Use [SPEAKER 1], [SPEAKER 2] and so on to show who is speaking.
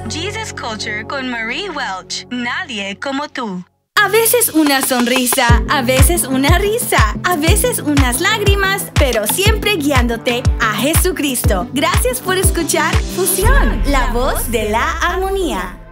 [SPEAKER 1] Jesus Culture con Marie Welch. Nadie como tú.
[SPEAKER 2] A veces una sonrisa, a veces una risa, a veces unas lágrimas, pero siempre guiándote a Jesucristo. Gracias por escuchar Fusión, la voz de la armonía.